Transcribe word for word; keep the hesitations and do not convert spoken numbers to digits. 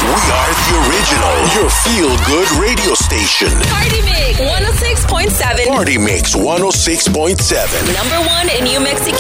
We are the original, your feel-good radio station. Party Mix one oh six point seven. Party Mix one oh six point seven. Number one in New Mexico.